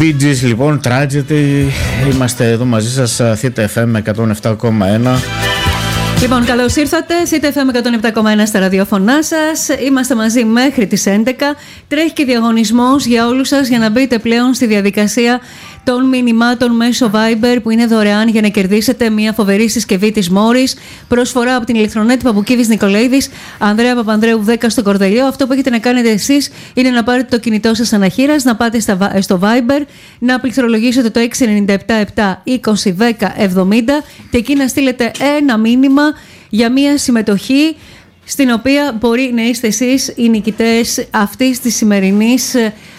Bee Gees λοιπόν, Tragedy. Είμαστε εδώ μαζί σας, Theta FM 107,1. Λοιπόν, καλώς ήρθατε. Theta FM 107,1 στα ραδιόφωνά σας. Είμαστε μαζί μέχρι τις 11. Τρέχει και διαγωνισμός για όλους σας για να μπείτε πλέον στη διαδικασία των μηνυμάτων μέσω Viber που είναι δωρεάν για να κερδίσετε μια φοβερή συσκευή της Morris. Προσφορά από την ηλεκτρονέτη Παπουκίδης Νικολαίδης, Ανδρέα Παπανδρέου 10 στο Κορδελιό. Αυτό που έχετε να κάνετε εσείς είναι να πάρετε το κινητό σας αναχείρας, να πάτε στο Viber, να πληκτρολογήσετε το 697 20 10 70 και εκεί να στείλετε ένα μήνυμα για μια συμμετοχή στην οποία μπορεί να είστε εσείς οι νικητές αυτής της σημερινής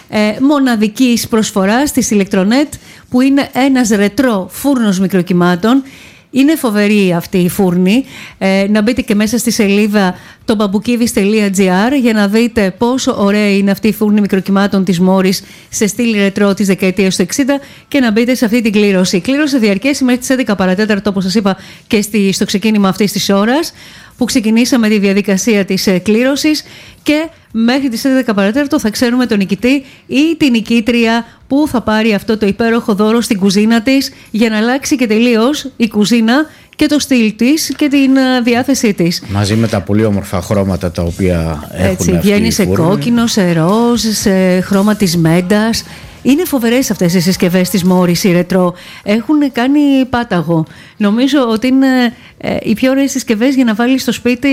μοναδικής προσφοράς της Ηλεκτρονέτ, που είναι ένας ρετρό φούρνος μικροκυμάτων. Είναι φοβερή αυτή η φούρνη. Να μπείτε και μέσα στη σελίδα το bamboukivis.gr για να δείτε πόσο ωραία είναι αυτή η φούρνη μικροκυμάτων της Morris σε στυλ ρετρό της δεκαετίας του 60 και να μπείτε σε αυτή την κλήρωση. Η κλήρωση διαρκέσει μέχρι τις 11 παρατέταρτο, όπως σας είπα και στο ξεκίνημα αυτής της ώρας, που ξεκινήσαμε τη διαδικασία της κλήρωσης, και μέχρι τις 11 παρατέταρτο θα ξέρουμε τον νικητή ή την νικήτρια που θα πάρει αυτό το υπέροχο δώρο στην κουζίνα της, για να αλλάξει και τελείως η κουζίνα και το στυλ της και την διάθεσή της. Μαζί με τα πολύ όμορφα χρώματα τα οποία έχουν. Έτσι, βγαίνει σε κόκκινο, σε ροζ, σε χρώμα της μέντας. Είναι φοβερές αυτές οι συσκευές της Morris, η ρετρό. Έχουν κάνει πάταγο. Νομίζω ότι είναι οι πιο ωραίες συσκευές για να βάλεις στο σπίτι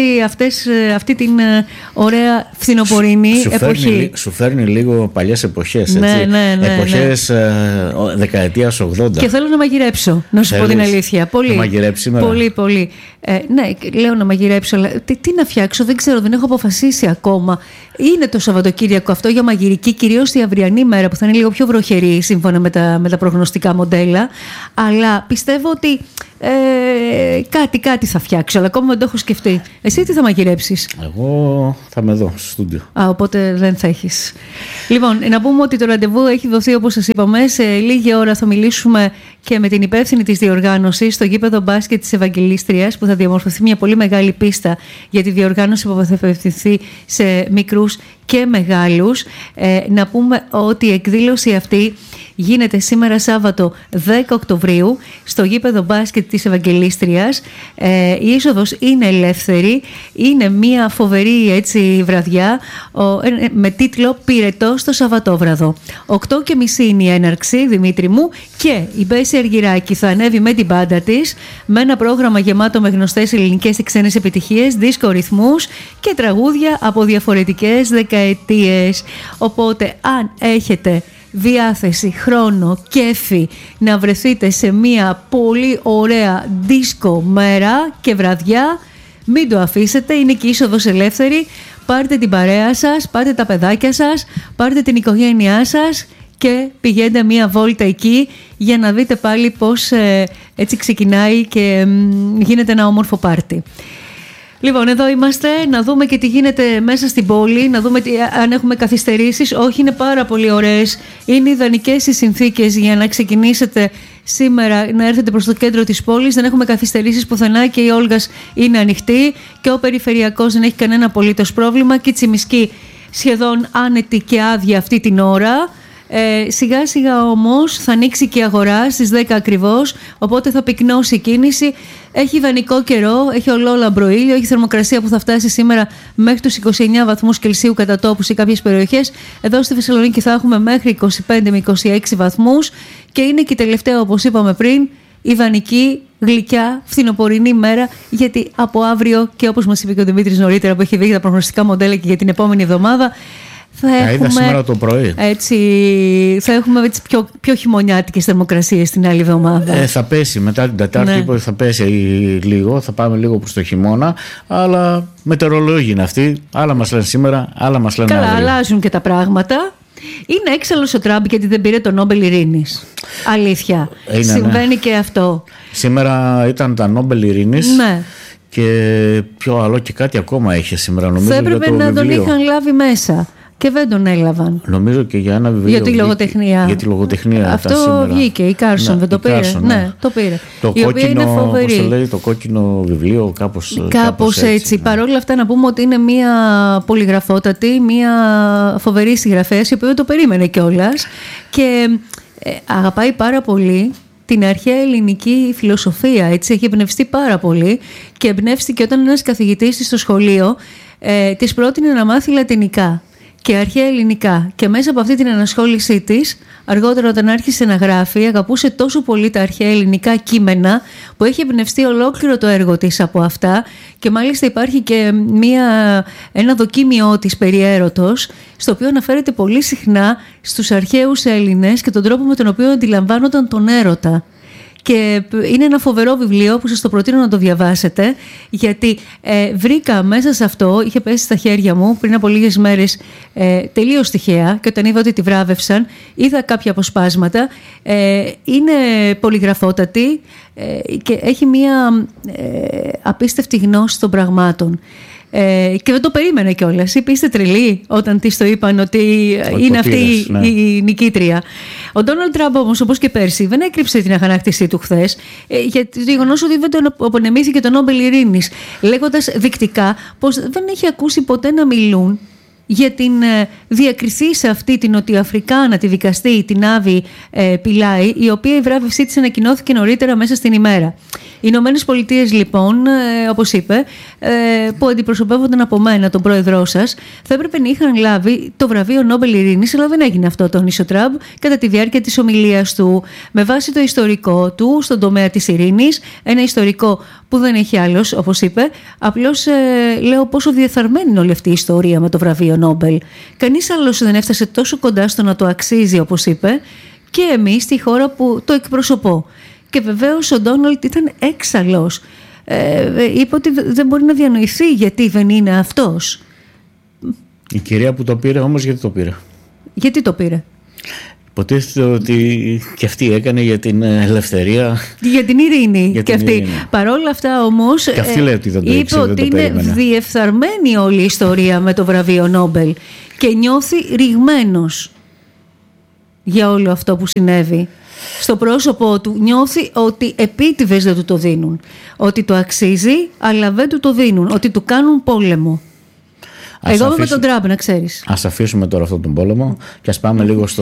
αυτή την ωραία φθινοπορεινή εποχή. Σου φέρνει λίγο παλιές εποχές, έτσι. Ναι. Εποχές δεκαετίας 80. Και θέλω να μαγειρέψω, να σου πω την αλήθεια. Πολύ. Να μαγειρέψει σήμερα. Πολύ. Ναι, λέω να μαγειρέψω, αλλά τι να φτιάξω, δεν ξέρω, δεν έχω αποφασίσει ακόμα. Είναι το Σαββατοκύριακο αυτό για μαγειρική, κυρίως τη αυριανή μέρα που θα είναι λίγο πιο βροχερή σύμφωνα με τα προγνωστικά μοντέλα. Αλλά πιστεύω ότι κάτι θα φτιάξω, αλλά ακόμα δεν το έχω σκεφτεί. Εσύ τι θα μαγειρέψεις? Εγώ θα είμαι εδώ στο στούντιο. Οπότε δεν θα έχεις. Λοιπόν, να πούμε ότι το ραντεβού έχει δοθεί, όπως σας είπαμε. Σε λίγη ώρα θα μιλήσουμε και με την υπεύθυνη της διοργάνωσης στο γήπεδο μπάσκετ της Ευαγγελίστριας, που θα διαμορφωθεί μια πολύ μεγάλη πίστα για τη διοργάνωση που θα απευθυνθεί σε μικρούς και μεγάλους. Να πούμε ότι η εκδήλωση αυτή γίνεται σήμερα Σάββατο 10 Οκτωβρίου στο γήπεδο μπάσκετ της Ευαγγελίστριας. Η είσοδος είναι ελεύθερη. Είναι μια φοβερή έτσι βραδιά με τίτλο «Πυρετός στο Σαββατόβραδο». 8:30 είναι η έναρξη, Δημήτρη μου, και η Μπέση Αργυράκη θα ανέβει με την μπάντα της, με ένα πρόγραμμα γεμάτο με γνωστές ελληνικές και ξένες επιτυχίες, δίσκο ρυθμούς και τραγούδια από διαφορετικές δεκαετίες. Οπότε αν έχετε διάθεση, χρόνο, κέφι να βρεθείτε σε μια πολύ ωραία δίσκο μέρα και βραδιά, μην το αφήσετε, είναι και είσοδος ελεύθερη. Πάρτε την παρέα σας, πάρτε τα παιδάκια σας, πάρτε την οικογένειά σας και πηγαίνετε μια βόλτα εκεί για να δείτε πάλι πώς έτσι ξεκινάει και γίνεται ένα όμορφο πάρτι. Λοιπόν, εδώ είμαστε να δούμε και τι γίνεται μέσα στην πόλη, να δούμε αν έχουμε καθυστερήσεις. Όχι, είναι πάρα πολύ ωραίες. Είναι ιδανικές οι συνθήκες για να ξεκινήσετε σήμερα, να έρθετε προς το κέντρο της πόλης. Δεν έχουμε καθυστερήσεις πουθενά και η Όλγας είναι ανοιχτή και ο Περιφερειακός δεν έχει κανένα απολύτως πρόβλημα και η Τσιμισκή σχεδόν άνετη και άδεια αυτή την ώρα. Σιγά σιγά όμως θα ανοίξει και η αγορά στις 10 ακριβώς, οπότε θα πυκνώσει η κίνηση. Έχει ιδανικό καιρό, έχει ολόλαμπρο ήλιο, έχει θερμοκρασία που θα φτάσει σήμερα μέχρι τους 29 βαθμούς Κελσίου κατά τόπου σε κάποιες περιοχές. Εδώ στη Θεσσαλονίκη θα έχουμε μέχρι 25 με 26 βαθμούς και είναι και η τελευταία, όπως είπαμε πριν, ιδανική, γλυκιά, φθινοπορεινή μέρα, γιατί από αύριο, και όπως μας είπε και ο Δημήτρης νωρίτερα που έχει δει τα προγνωστικά μοντέλα και για την επόμενη εβδομάδα, θα είδα σήμερα το πρωί. Θα έχουμε έτσι πιο χειμωνιάτικες θερμοκρασίες την άλλη εβδομάδα. Θα πέσει μετά την Τετάρτη, ναι. Θα πέσει λίγο, θα πάμε λίγο προς το χειμώνα, αλλά μετεωρολόγοι είναι αυτοί. Άλλα μας λένε σήμερα, άλλα μας λένε αύριο. Καλά, αλλάζουν και τα πράγματα. Είναι έξαλλος ο Τραμπ γιατί δεν πήρε το Νόμπελ Ειρήνης. Αλήθεια. Συμβαίνει, ναι. Και αυτό. Σήμερα ήταν τα Νόμπελ Ειρήνης. Ναι. Και πιο άλλο και κάτι ακόμα είχε σήμερα, νομίζω. Θα έπρεπε να τον είχαν λάβει μέσα. Και δεν τον έλαβαν. Νομίζω και για ένα βιβλίο. Για τη λογοτεχνία. Για τη λογοτεχνία. Αυτό βγήκε. Η Κάρσον, ναι, δεν το πήρε. Κάρσον, ναι, το πήρε. Το η κόκκινο, είναι φοβερή. Πώς το λέει, το κόκκινο βιβλίο, κάπως έτσι. Ναι. Παρ' όλα αυτά, να πούμε ότι είναι μια πολυγραφότατη, μια φοβερή συγγραφέα, η οποία το περίμενε κιόλας. Και αγαπάει πάρα πολύ την αρχαία ελληνική φιλοσοφία, έτσι, έχει εμπνευστεί πάρα πολύ και εμπνεύστηκε όταν ένας καθηγητής της στο σχολείο της πρότεινε να μάθει λατινικά και αρχαία ελληνικά, και μέσα από αυτή την ανασχόλησή της, αργότερα όταν άρχισε να γράφει, αγαπούσε τόσο πολύ τα αρχαία ελληνικά κείμενα που έχει εμπνευστεί ολόκληρο το έργο της από αυτά, και μάλιστα υπάρχει και ένα δοκίμιό της περί έρωτος, στο οποίο αναφέρεται πολύ συχνά στους αρχαίους Έλληνες και τον τρόπο με τον οποίο αντιλαμβάνονταν τον έρωτα. Και είναι ένα φοβερό βιβλίο που σας το προτείνω να το διαβάσετε, γιατί βρήκα μέσα σε αυτό, είχε πέσει στα χέρια μου πριν από λίγες μέρες τελείως τυχαία, και όταν είδα ότι τη βράβευσαν, είδα κάποια αποσπάσματα. Είναι πολυγραφότατη και έχει μία απίστευτη γνώση των πραγμάτων. Και δεν το περίμενε κιόλας. Είστε τρελοί όταν της το είπαν ότι είναι αυτή η νικήτρια. Ο Ντόναλντ Τραμπ όμως, όπως και πέρσι, δεν έκρυψε την αγανάκτησή του χθες για το γεγονός ότι δεν τον απονεμήθηκε το Νόμπελ Ειρήνης, λέγοντας δεικτικά πως δεν έχει ακούσει ποτέ να μιλούν για την διακριθή σε αυτή την Νοτιοαφρικάνα, τη δικαστή, την Άβη Πιλάη, η οποία η βράβευσή της ανακοινώθηκε νωρίτερα μέσα στην ημέρα. Οι Ηνωμένες Πολιτείες, λοιπόν, όπως είπε, που αντιπροσωπεύονταν από μένα, τον πρόεδρό σας, θα έπρεπε να είχαν λάβει το βραβείο Νόμπελ Ειρήνης, αλλά δεν έγινε αυτό, τόνισε ο Τραμπ κατά τη διάρκεια της ομιλίας του, με βάση το ιστορικό του στον τομέα της ειρήνης, ένα ιστορικό που δεν έχει άλλος, όπως είπε. Απλώς λέω πόσο διεφθαρμένη είναι όλη αυτή η ιστορία με το βραβείο Νόμπελ. Κανείς άλλος δεν έφτασε τόσο κοντά στο να το αξίζει, όπως είπε, και εμείς στη χώρα που το εκπροσωπώ. Και βεβαίως ο Ντόναλντ ήταν έξαλλος. Είπε ότι δεν μπορεί να διανοηθεί γιατί δεν είναι αυτός. Η κυρία που το πήρε όμως, γιατί το πήρε? Γιατί το πήρε? Υποτίθεται ότι και αυτή έκανε για την ελευθερία. Για την ειρήνη. Και αυτή. Παρόλα αυτά όμως, και αυτή λέει ότι δεν το είπε ήξερε, ότι δεν το είναι διεφθαρμένη όλη η ιστορία με το βραβείο Νόμπελ και νιώθει ρηγμένος για όλο αυτό που συνέβη. Στο πρόσωπό του νιώθει ότι επίτηδες δεν του το δίνουν. Ότι το αξίζει, αλλά δεν του το δίνουν. Ότι του κάνουν πόλεμο. Εγώ είμαι με τον Τραμπ, να ξέρεις. Ας αφήσουμε τώρα αυτόν τον πόλεμο και ας πάμε λίγο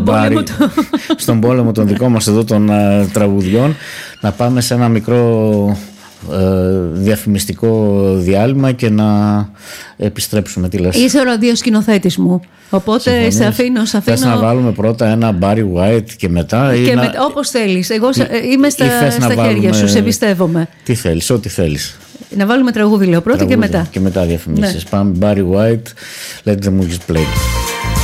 στον πόλεμο των δικών μας εδώ των τραγουδιών. Να πάμε σε ένα μικρό διαφημιστικό διάλειμμα και να επιστρέψουμε. Τι λες? Είσαι ο ραδιοσκηνοθέτης μου, οπότε σε αφήνω. Θες να βάλουμε πρώτα ένα Barry White και μετά? Όπως θέλεις. Εγώ είμαι στα χέρια σου, σε εμπιστεύομαι. Τι θέλεις, ό,τι θέλεις. Να βάλουμε τραγούδι, λέω, πρώτα και μετά. Και μετά διαφημίσεις. Ναι. Πάμε Barry White, Let the Movies Play.